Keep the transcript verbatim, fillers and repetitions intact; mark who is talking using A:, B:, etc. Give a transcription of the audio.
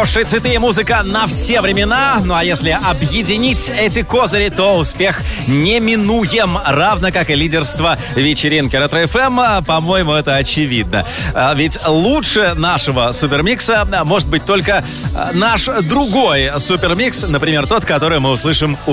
A: Хорошие цветы и музыка на все времена. Ну а если объединить эти козыри, то успех неминуем. Равно как и лидерство вечеринки Ретро-эф эм. По-моему, это очевидно. Ведь лучше нашего супермикса может быть только наш другой супермикс. Например, тот, который мы услышим